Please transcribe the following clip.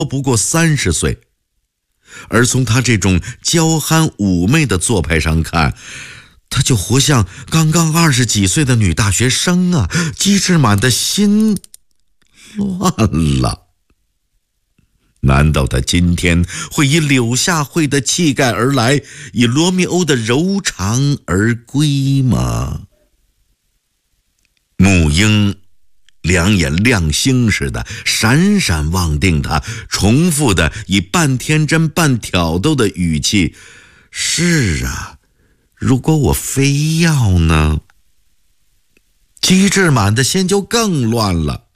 不过30岁，而从他这种娇憨妩媚的做派上看，他就活像刚刚20几岁的女大学生啊！机智满的心乱了。难道他今天会以柳下惠的气概而来，以罗密欧的柔肠而归吗？沐英两眼亮星似的闪闪望定他，重复的以半天真半挑逗的语气：是啊，如果我非要呢？机智满的心就更乱了。